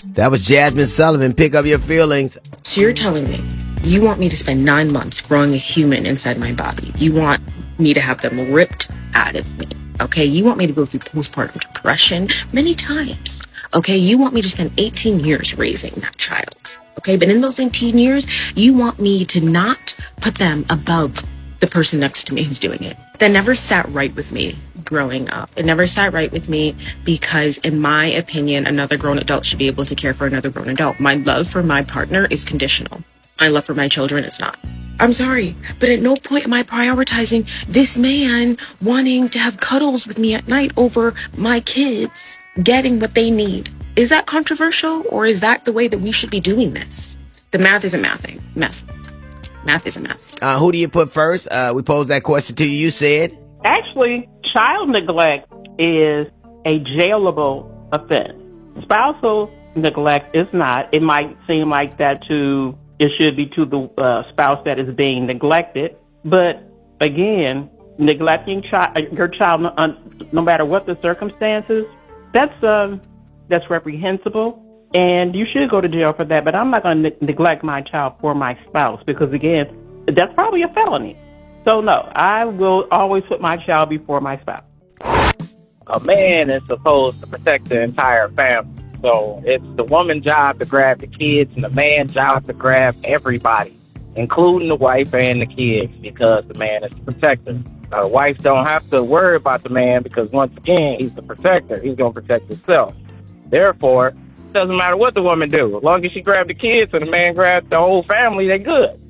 That was Jasmine Sullivan. Pick up your feelings. So you're telling me you want me to spend 9 months growing a human inside my body? You want me to have them ripped out of me? Okay, you want me to go through postpartum depression many times. Okay, you want me to spend 18 years raising that child. Okay, but in those 18 years, you want me to not put them above the person next to me who's doing it. That never sat right with me growing up. It never sat right with me because, in my opinion, another grown adult should be able to care for another grown adult. My love for my partner is conditional. My love for my children is not. I'm sorry, but at no point am I prioritizing this man wanting to have cuddles with me at night over my kids getting what they need. Is that controversial, or is that the way that we should be doing this? The math isn't mathing. Math isn't math. Who do you put first? We posed that question to you. You said? Actually, child neglect is a jailable offense. Spousal neglect is not. It might seem like that it should be to the spouse that is being neglected. But again, neglecting your child, no matter what the circumstances, that's reprehensible. And you should go to jail for that. But I'm not going to neglect my child for my spouse because, again, that's probably a felony. So, no, I will always put my child before my spouse. A man is supposed to protect the entire family. So it's the woman's job to grab the kids and the man's job to grab everybody, including the wife and the kids, because the man is the protector. The wife don't have to worry about the man because, once again, he's the protector. He's going to protect himself. Therefore, it doesn't matter what the woman do. As long as she grabs the kids and the man grabs the whole family, they're good.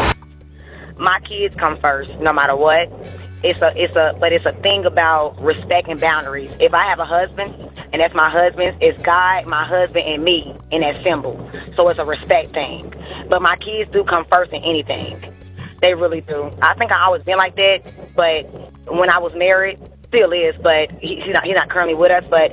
My kids come first, no matter what. But it's a thing about respect and boundaries. If I have a husband, and that's my husband, it's God, my husband, and me in that symbol. So it's a respect thing. But my kids do come first in anything. They really do. I think I always been like that, but when I was married, still is, but he's not currently with us. But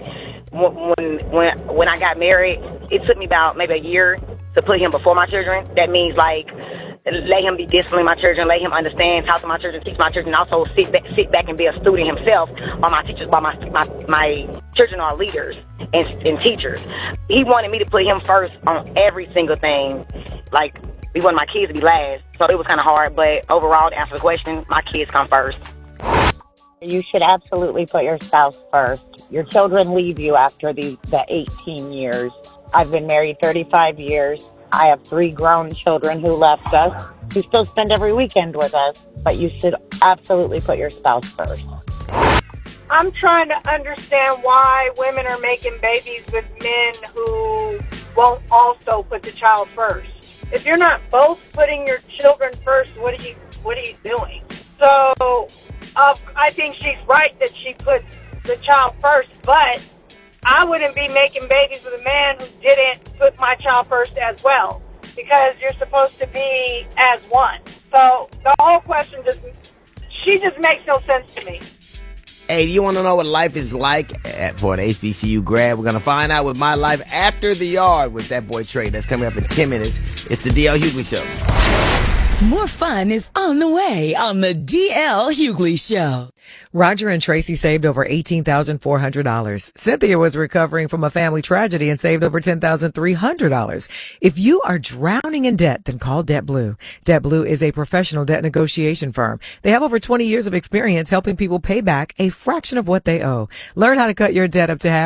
when I got married, it took me about maybe a year to put him before my children. That means, like, let him be disciplining my children, let him understand, talk to my children, teach my children, also sit back and be a student himself while my children are leaders and teachers. He wanted me to put him first on every single thing. Like, he wanted my kids to be last, so it was kind of hard, but overall, to answer the question, my kids come first. You should absolutely put your spouse first. Your children leave you after the 18 years. I've been married 35 years. I have 3 grown children who left us, who still spend every weekend with us, but you should absolutely put your spouse first. I'm trying to understand why women are making babies with men who won't also put the child first. If you're not both putting your children first, what are you doing? So I think she's right that she puts the child first, but I wouldn't be making babies with a man who didn't put my child first as well, because you're supposed to be as one. So the whole question just makes no sense to me. Hey, do you want to know what life is like for an HBCU grad? We're going to find out with my life after the yard with that boy Trey. That's coming up in 10 minutes. It's the DL Hughley Show. More fun is on the way on the DL Hughley Show. Roger and Tracy saved over $18,400. Cynthia was recovering from a family tragedy and saved over $10,300. If you are drowning in debt, then call DebtBlue. DebtBlue is a professional debt negotiation firm. They have over 20 years of experience helping people pay back a fraction of what they owe. Learn how to cut your debt up to half